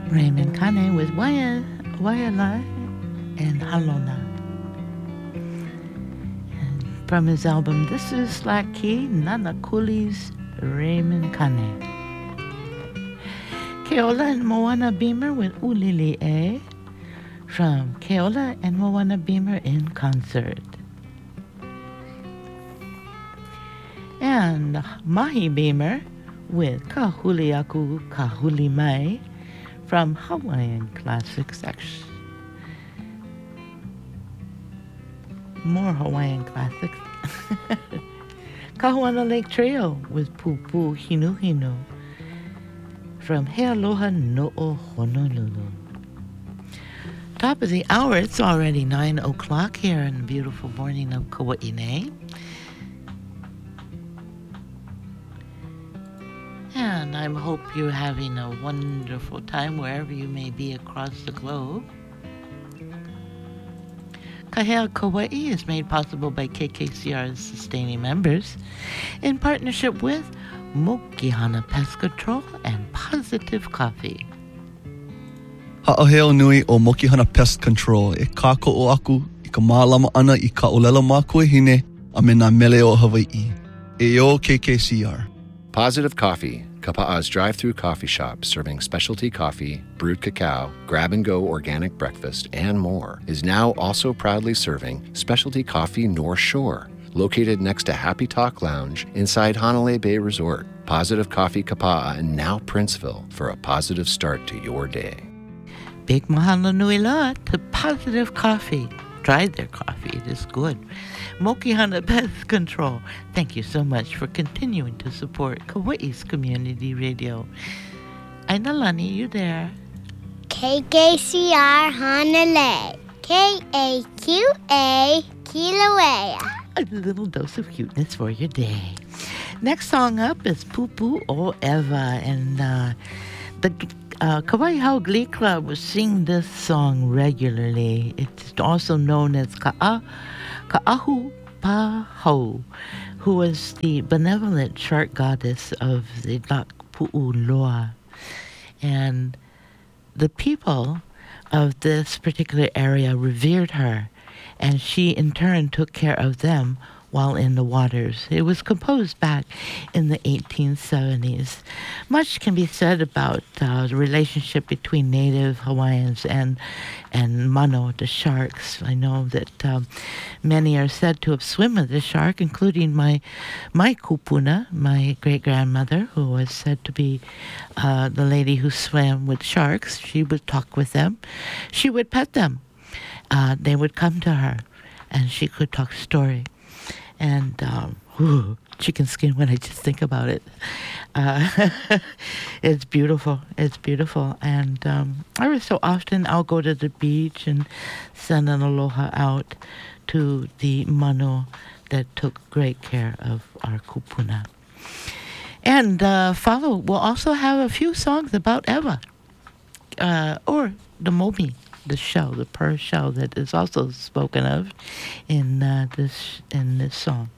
Raymond Kane with Wayala and Halona. And from his album This Is Laki, Nana Cooley's Raymond Kane. Keola and Moana Beamer with Ulili A from Keola and Moana Beamer in concert. And Mahi Beamer with Kahuli Aku Kahuli Mai from Hawaiian Classic Section. More Hawaiian classics. Kahuana Lake Trio with Pupu Hinu Hinu from He Aloha No'o Honolulu. Top of the hour, it's already 9 o'clock here in the beautiful morning of Kauai. And I hope you're having a wonderful time wherever you may be across the globe. Kahea Kauai is made possible by KKCR's sustaining members in partnership with Mokihana Pest Control and Positive Coffee. Ha'aheo nui o Mokihana Pest Control e kāko'o aku I ka mālama ana I ka olela mākuahine a me nā mele o Hawaii. E o KKCR. Positive Coffee, Kapa'a's drive-through coffee shop serving specialty coffee, brewed cacao, grab-and-go organic breakfast, and more, is now also proudly serving specialty coffee North Shore, located next to Happy Talk Lounge inside Hanalei Bay Resort. Positive Coffee Kapa'a and now Princeville for a positive start to your day. Big mahalo nui loa to Positive Coffee. Tried their coffee. It is good. Mokihana Pest Control. Thank you so much for continuing to support Kauai's community radio. Ainalani, you there? KKCR Hanalei. KAQA Kilauea. A little dose of cuteness for your day. Next song up is Pupu o Eva. And the Kauai Hau Glee Club will sing this song regularly. It's also known as Ka'ahu Pahau, who was the benevolent shark goddess of the Lak Pu'uloa. And the people of this particular area revered her, and she in turn took care of them while in the waters. It was composed back in the 1870s. Much can be said about the relationship between native Hawaiians and mano, the sharks. I know that many are said to have swum with the shark, including my kupuna, my great-grandmother, who was said to be the lady who swam with sharks. She would talk with them. She would pet them. They would come to her, and she could talk story. And chicken skin when I just think about it. It's beautiful. It's beautiful. And every so often I'll go to the beach and send an aloha out to the mano that took great care of our kupuna. And we'll also have a few songs about Eva, or the momi, the shell, the pearl shell that is also spoken of in this song.